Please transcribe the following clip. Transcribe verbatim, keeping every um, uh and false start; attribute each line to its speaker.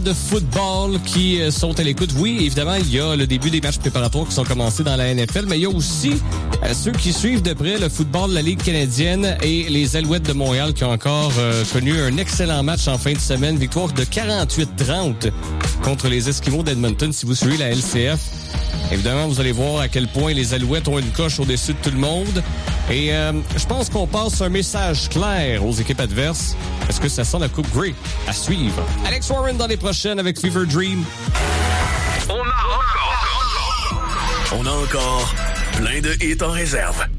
Speaker 1: de football qui sont à l'écoute. Oui, évidemment, il y a le début des matchs préparatoires qui sont commencés dans la N F L, mais il y a aussi euh, ceux qui suivent de près le football de la Ligue canadienne et les Alouettes de Montréal qui ont encore euh, connu un excellent match en fin de semaine. Victoire de quarante-huit trente contre les Esquimaux d'Edmonton. Si vous suivez la L C F, évidemment, vous allez voir à quel point les Alouettes ont une coche au-dessus de tout le monde. Et euh, je pense qu'on passe un message clair aux équipes adverses. Est-ce que ça sent la Coupe Grey? À suivre. Alex Warren dans les prochaines avec Fever Dream.
Speaker 2: On a encore... On a encore plein de hits en réserve.